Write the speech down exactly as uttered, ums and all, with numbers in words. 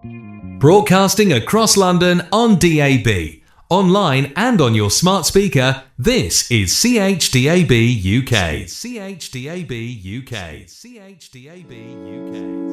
Broadcasting across London on D A B, online and on your smart speaker, this is C H D A B U K. C H D A B U K. C H D A B U K.